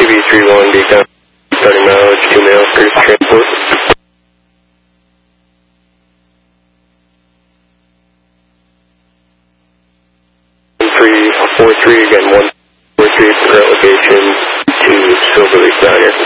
TV31, decon, starting mileage, 2 mail, cruise transport. Three, 4-3, again, 143, current location to Silver Lake Diner.